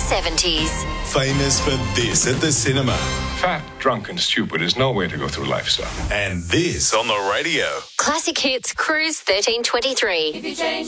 70s. Famous for this at the cinema. Fat, drunk and stupid is no way to go through life, son. And this on the radio. Classic Hits Cruise 1323.